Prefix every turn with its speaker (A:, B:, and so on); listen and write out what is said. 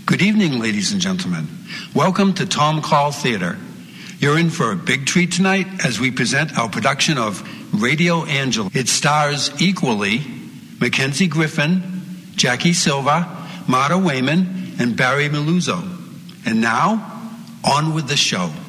A: Good evening, ladies and gentlemen. Welcome to Tom Call Theater. You're in for a big treat tonight as we present our production of Radio Angel. It stars equally Mackenzie Griffin, Jackie Silva, Marta Wayman, and Barry Miluzzo. And now, on with the show.